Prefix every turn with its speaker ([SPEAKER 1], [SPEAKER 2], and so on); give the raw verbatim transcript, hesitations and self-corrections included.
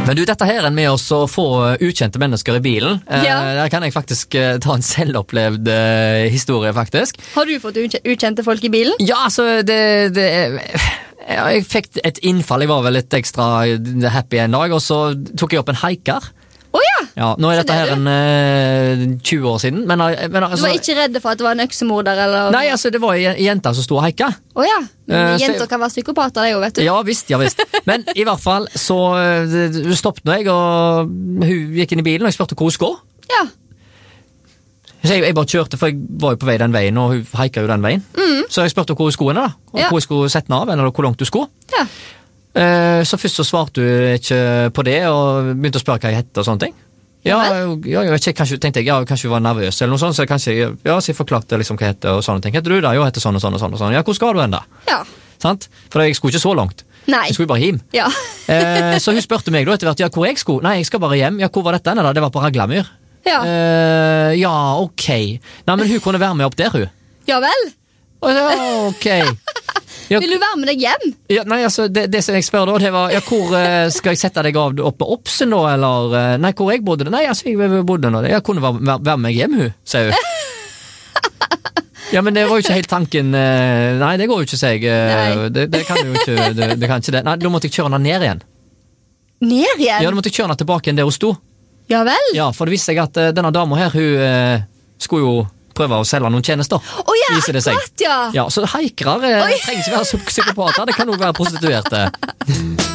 [SPEAKER 1] Men du, dette her er med oss å få ukjente mennesker i bilen.
[SPEAKER 2] Ja.
[SPEAKER 1] Eh, der kan jeg faktisk eh, ta en selvopplevd eh, historie, faktisk.
[SPEAKER 2] Har du fått ukj- ukjente folk i bilen?
[SPEAKER 1] Ja, altså, det... det ja, jeg fikk et innfall, jeg var vel litt ekstra happy en dag, og så tok jeg opp en hiker.
[SPEAKER 2] Åja!
[SPEAKER 1] Ja, nå er dette her en eh, tjue år siden, men, men altså...
[SPEAKER 2] Du var ikke redd for at det var en øksemorder, eller?
[SPEAKER 1] Nei, altså, det var en jente som stod og hika.
[SPEAKER 2] Åja,
[SPEAKER 1] Eh, så-
[SPEAKER 2] jenter kan være psykopater, det jo, vet du.
[SPEAKER 1] Ja, visst, ja, visst. Men i hvert fall, så uh, stoppet nå jeg, og hun gikk inn i bilen, og jeg spurte hvor hun skulle.
[SPEAKER 2] Ja.
[SPEAKER 1] Så jeg, jeg bare kjørte, for jeg var jo på vei den veien, og hun hiket jo den veien.
[SPEAKER 2] Mm.
[SPEAKER 1] Så jeg spurte hvor hun skulle henne, da. Og
[SPEAKER 2] Ja.
[SPEAKER 1] hvor jeg skulle sette den av, eller hvor langt du skulle.
[SPEAKER 2] Ja.
[SPEAKER 1] Eh, så først så svarte hun ikke på det, og begynte å spørre hva jeg hette og sånne ting. Ja, ja, jeg vet ikke, kanskje, tenkte jeg, ja, kanskje hun var nervøs eller noe sånt, så kanskje, ja, så jeg forklarte liksom hva jeg hette og sånne ting. Heter du da? Jo, jeg heter sånn og sånn og sånn og sånn. Ja, hvor skal du hen da?
[SPEAKER 2] Ja.
[SPEAKER 1] Sant? For jeg skulle ikke så langt.
[SPEAKER 2] Nei.
[SPEAKER 1] Jeg skulle bare hjem.
[SPEAKER 2] Ja.
[SPEAKER 1] eh, så hun spurte meg da etter hvert, ja, hvor jeg skulle? Nei, jeg skal bare hjem. Ja, hvor var dette? Nei, da? Det var på Raglamyr.
[SPEAKER 2] Ja.
[SPEAKER 1] Eh, ja, ok. Nei, men hun kunne være med opp der, hun.
[SPEAKER 2] Ja vel?
[SPEAKER 1] Å, ja, ok. Ja,
[SPEAKER 2] Vil du være med deg hjem?
[SPEAKER 1] ja, nei, altså, det, det som jeg spør da, det var, ja, hvor eh, skal jeg sette deg av oppe på Opsen da, eller, eh, nei, hvor jeg bodde? Nei, altså, jeg bodde nå, jeg kunne være, være, være med meg hjem, hun, sier hun. Ja, men det var jo ikke helt tanken, eh, nei, det går jo ikke, sier jeg, eh,
[SPEAKER 2] Nei.
[SPEAKER 1] det, det kan jo ikke, det, det kan ikke det. Nei, da måtte jeg kjøre henne ned igjen.
[SPEAKER 2] Ned
[SPEAKER 1] Ja,
[SPEAKER 2] igjen?
[SPEAKER 1] da måtte jeg kjøre henne tilbake igjen der hun sto.
[SPEAKER 2] Ja vel?
[SPEAKER 1] Ja, for det viste seg at eh, denne dama her, hun eh, skulle jo prøve å selge noen tjenester.
[SPEAKER 2] Å ja,
[SPEAKER 1] viser det seg.
[SPEAKER 2] akkurat, ja.
[SPEAKER 1] Ja, så haikere eh, trenger ikke være psykopater, det kan jo være prostituerte.